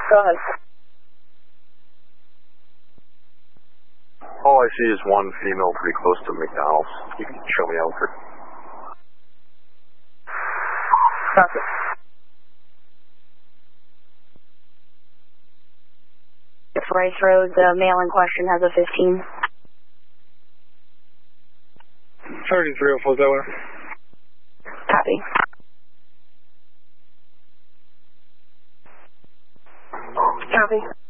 Go ahead. All I see is one female pretty close to McDonald's. You can show me out there. Copy. If Rice Road, the male in question has a 15. Sergeant 304, is that one? Copy. Copy.